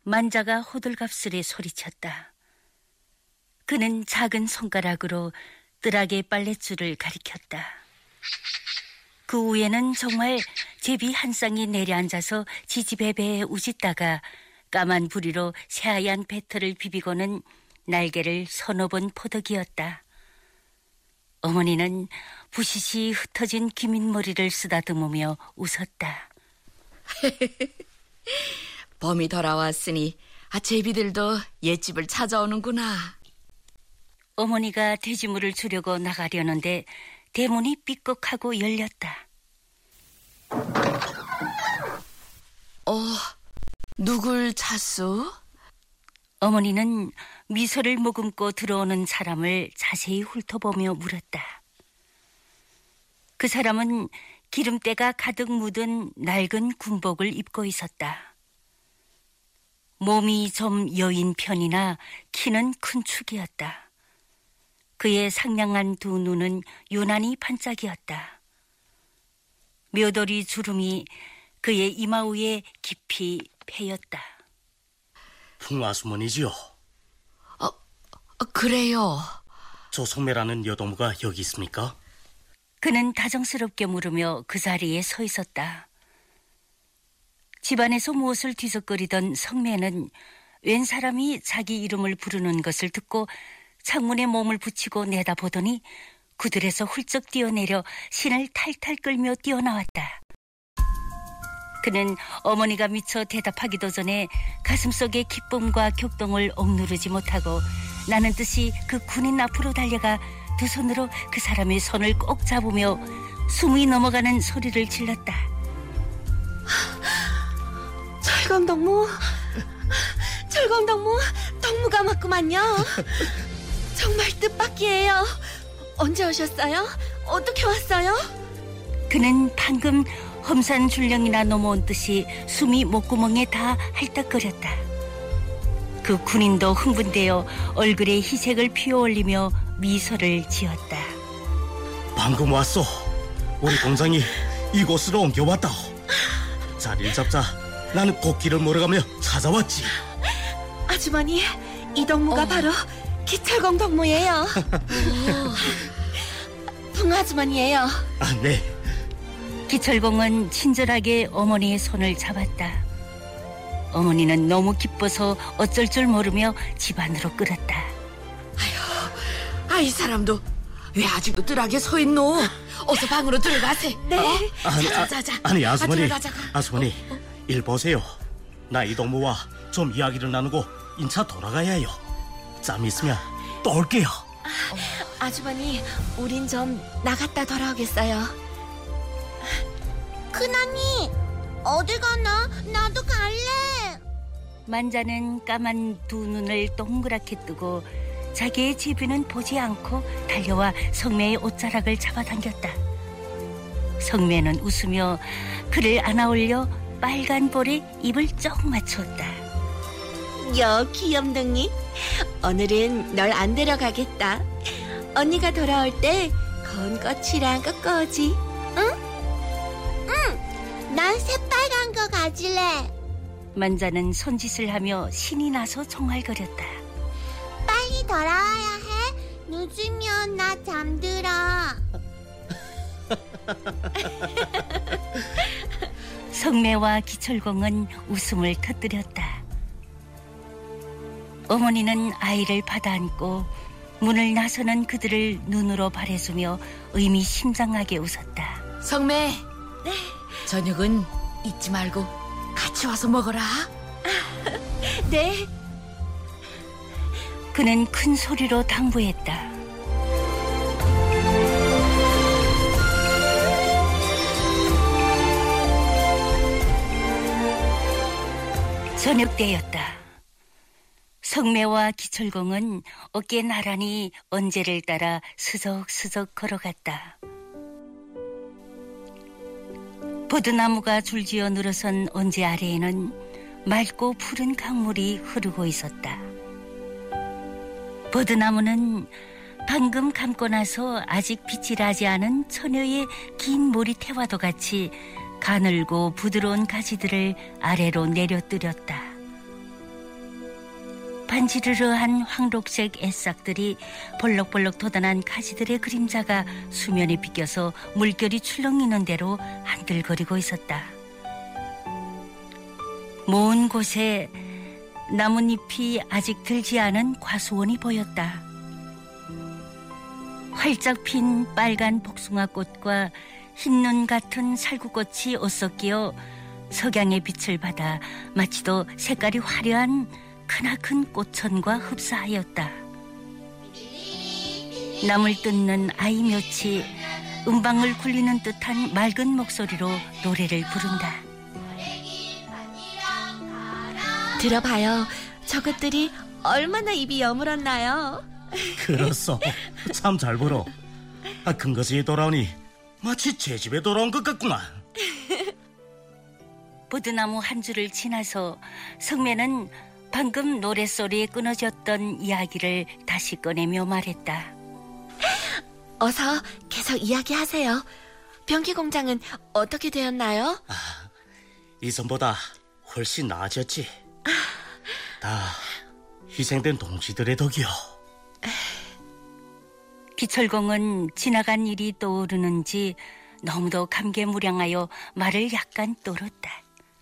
만자가 호들갑스레 소리쳤다. 그는 작은 손가락으로 뜰하게 빨랫줄을 가리켰다. 그 위에는 정말 제비 한 쌍이 내려앉아서 지지배배에 우짖다가 까만 부리로 새하얀 배터를 비비고는 날개를 서너 번 포덕이었다. 어머니는 부시시 흩어진 기민머리를 쓰다듬으며 웃었다. 봄이 돌아왔으니 제비들도 옛집을 찾아오는구나. 어머니가 돼지물을 주려고 나가려는데 대문이 삐걱하고 열렸다. 누굴 찾소? 어머니는 미소를 머금고 들어오는 사람을 자세히 훑어보며 물었다. 그 사람은 기름때가 가득 묻은 낡은 군복을 입고 있었다. 몸이 좀 여인 편이나 키는 큰 축이었다. 그의 상냥한 두 눈은 유난히 반짝이었다. 묘돌이 주름이 그의 이마 위에 깊이 패였다. 풍화수문이지요. 그래요. 조성매라는 여동무가 여기 있습니까? 그는 다정스럽게 물으며 그 자리에 서 있었다. 집안에서 무엇을 뒤적거리던 성매는 웬 사람이 자기 이름을 부르는 것을 듣고 창문에 몸을 붙이고 내다보더니 구들에서 훌쩍 뛰어내려 신을 탈탈 끌며 뛰어나왔다. 그는 어머니가 미처 대답하기도 전에 가슴속의 기쁨과 격동을 억누르지 못하고 나는 듯이 그 군인 앞으로 달려가 두 손으로 그 사람의 손을 꼭 잡으며 숨이 넘어가는 소리를 질렀다. 철검덕무, 덕무가 맞구만요. 정말 뜻밖이에요. 언제 오셨어요? 어떻게 왔어요? 그는 방금 험산 줄령이나 넘어온 듯이 숨이 목구멍에 다 할딱거렸다. 그 군인도 흥분되어 얼굴에 희색을 피어올리며 미소를 지었다. 방금 왔소. 우리 동장이 이곳으로 옮겨왔다. 자리를 잡자. 나는 꽃길을 몰아가며 찾아왔지. 아주머니, 이 덕무가 바로 기철공 덕무예요. 풍아주머니예요. 네. 기철공은 친절하게 어머니의 손을 잡았다. 어머니는 너무 기뻐서 어쩔 줄 모르며 집 안으로 끌었다. 이 사람도 왜 아직도 뜰하게 서 있노? 어서 방으로 들어가세. 네. 자자. 아니 아주머니. 들어가자가. 아주머니, 일 보세요. 나 이 동무와 좀 이야기를 나누고 인차 돌아가야 해요. 짬 있으면 또 올게요. 아주머니, 우린 좀 나갔다 돌아오겠어요. 큰언니, 어디 가나? 나도 갈래. 만자는 까만 두 눈을 동그랗게 뜨고 자기의 제비는 보지 않고 달려와 성매의 옷자락을 잡아당겼다. 성매는 웃으며 그를 안아올려 빨간 볼에 입을 쩍 맞추었다. 여 귀염둥이, 오늘은 널 안 데려가겠다. 언니가 돌아올 때 건꽃이랑 꺾어오지. 난 새빨간 거 가질래. 만자는 손짓을 하며 신이 나서 종알거렸다. 빨리 돌아와야 해. 늦으면 나 잠들어. 성매와 기철공은 웃음을 터뜨렸다. 어머니는 아이를 받아안고 문을 나서는 그들을 눈으로 바라주며 의미심장하게 웃었다. 성매. 네. 저녁은 잊지 말고 같이 와서 먹어라. 네. 그는 큰 소리로 당부했다. 저녁 때였다. 성매와 기철공은 어깨 나란히 언제를 따라 스적스적 걸어갔다. 버드나무가 줄지어 늘어선 언제 아래에는 맑고 푸른 강물이 흐르고 있었다. 버드나무는 방금 감고 나서 아직 빛이 나지 않은 처녀의 긴 머리태와도 같이 가늘고 부드러운 가지들을 아래로 내려뜨렸다. 반지르르한 황록색 애싹들이 볼록볼록 돋아난 가지들의 그림자가 수면에 비껴서 물결이 출렁이는 대로 한들거리고 있었다. 먼 곳에 나뭇잎이 아직 들지 않은 과수원이 보였다. 활짝 핀 빨간 복숭아꽃과 흰눈 같은 살구꽃이 옷섞여 석양의 빛을 받아 마치도 색깔이 화려한 크나큰 꽃천과 흡사하였다. 남을 뜯는 아이 묘치 음방을 굴리는 듯한 맑은 목소리로 노래를 부른다. 들어봐요. 저것들이 얼마나 입이 여물었나요? 그렇소. 참 잘 불어. 근거지에 돌아오니 마치 제 집에 돌아온 것 같구만. 보드나무 한 줄을 지나서 성매는 방금 노랫소리에 끊어졌던 이야기를 다시 꺼내며 말했다. 어서 계속 이야기하세요. 변기 공장은 어떻게 되었나요? 이전보다 훨씬 나아졌지. 다 희생된 동지들의 덕이요. 기철공은 지나간 일이 떠오르는지 너무도 감개무량하여 말을 약간 떨었다.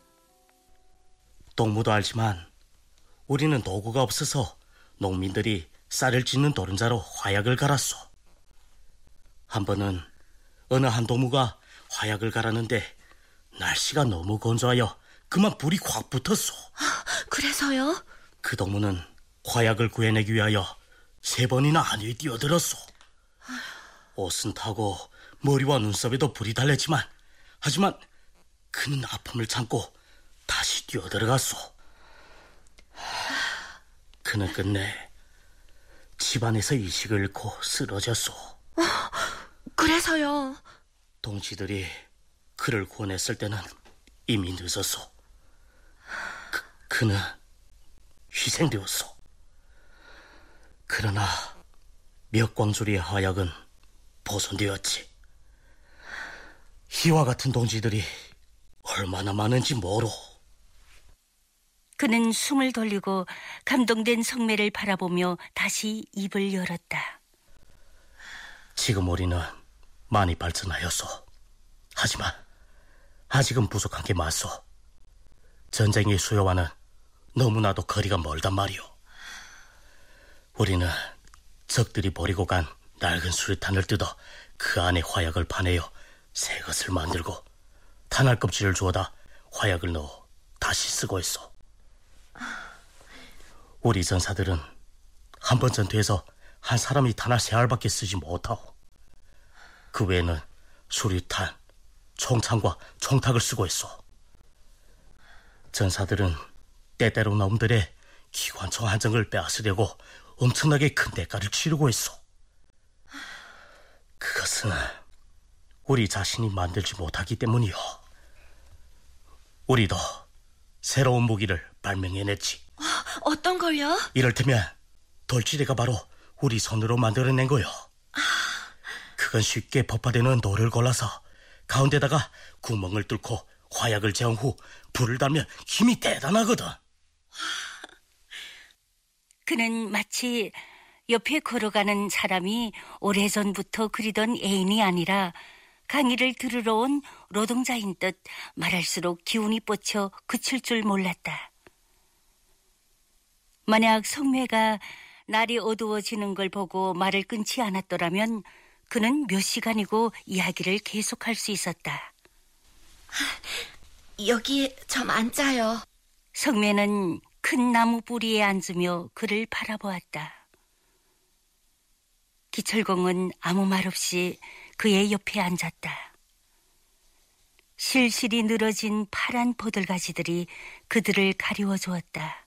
동무도 알지만 우리는 도구가 없어서 농민들이 쌀을 짓는 도른자로 화약을 갈았소. 한 번은 어느 한 도무가 화약을 갈았는데 날씨가 너무 건조하여 그만 불이 확 붙었소. 그래서요? 그 도무는 화약을 구해내기 위하여 3번이나 하늘에 뛰어들었소. 옷은 타고 머리와 눈썹에도 불이 달렸지만 하지만 그는 아픔을 참고 다시 뛰어들어갔소. 그는 끝내 집안에서 의식을 잃고 쓰러졌소. 그래서요? 동지들이 그를 구원했을 때는 이미 늦었소. 그는 희생되었소. 그러나 몇 광주리의 화약은 보존되었지. 이와 같은 동지들이 얼마나 많은지 모르. 그는 숨을 돌리고 감동된 성매를 바라보며 다시 입을 열었다. 지금 우리는 많이 발전하였소. 하지만 아직은 부족한 게 많소. 전쟁의 수요와는 너무나도 거리가 멀단 말이오. 우리는 적들이 버리고 간 낡은 수류탄을 뜯어 그 안에 화약을 파내어 새 것을 만들고 탄알 껍질을 주워다 화약을 넣어 다시 쓰고 있어. 우리 전사들은 한 번 전투에서 한 사람이 탄알 3알밖에 쓰지 못하오. 그 외에는 수류탄, 총창과 총탁을 쓰고 있어. 전사들은 때때로 놈들의 기관총 한 정을 빼앗으려고 엄청나게 큰 대가를 치르고 있어. 그것은 우리 자신이 만들지 못하기 때문이요. 우리도 새로운 무기를 발명해냈지. 어떤 걸요? 이를테면 돌지대가 바로 우리 손으로 만들어낸 거요. 그건 쉽게 폭파되는 돌을 골라서 가운데다가 구멍을 뚫고 화약을 재운 후 불을 달면 힘이 대단하거든. 그는 마치 옆에 걸어가는 사람이 오래전부터 그리던 애인이 아니라 강의를 들으러 온 노동자인 듯 말할수록 기운이 뻗쳐 그칠 줄 몰랐다. 만약 성매가 날이 어두워지는 걸 보고 말을 끊지 않았더라면 그는 몇 시간이고 이야기를 계속할 수 있었다. 여기에 좀 앉아요. 성매는 큰 나무 뿌리에 앉으며 그를 바라보았다. 기철공은 아무 말 없이 그의 옆에 앉았다. 실실이 늘어진 파란 포들가지들이 그들을 가리워 주었다.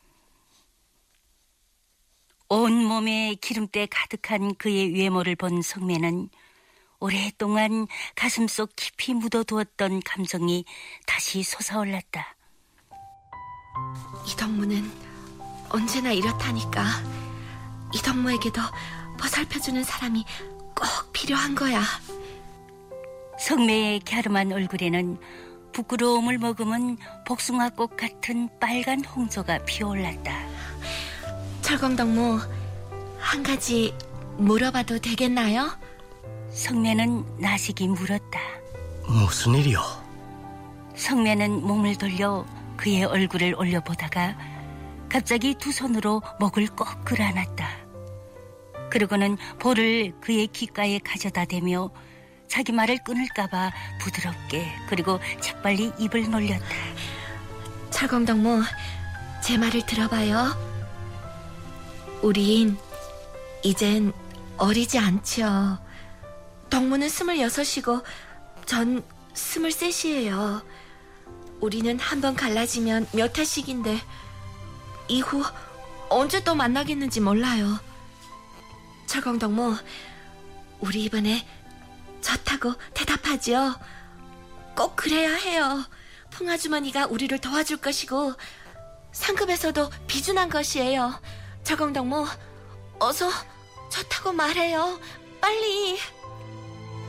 온몸에 기름때 가득한 그의 외모를 본 성매는 오랫동안 가슴속 깊이 묻어두었던 감정이 다시 솟아올랐다. 이 덕무는 언제나 이렇다니까. 이 덕무에게도 보살펴주는 사람이 꼭 필요한 거야. 성매의 갸름한 얼굴에는 부끄러움을 머금은 복숭아꽃 같은 빨간 홍조가 피어올랐다. 철광덕무, 한 가지 물어봐도 되겠나요? 성매는 나식이 물었다. 무슨 일이요? 성매는 몸을 돌려 그의 얼굴을 올려보다가 갑자기 두 손으로 목을 꼭 끌어안았다. 그러고는 볼을 그의 귓가에 가져다 대며 자기 말을 끊을까봐 부드럽게 그리고 재빨리 입을 놀렸다. 철광덕무, 제 말을 들어봐요. 우린 이젠 어리지 않지요. 덕무는 26이고 전 23이에요. 우리는 한번 갈라지면 몇 해씩인데 이후 언제 또 만나겠는지 몰라요. 철광덕무, 우리 이번에 좋다고 대답하지요. 꼭 그래야 해요. 풍아주머니가 우리를 도와줄 것이고 상급에서도 비준한 것이에요. 철광덕무, 어서 좋다고 말해요. 빨리.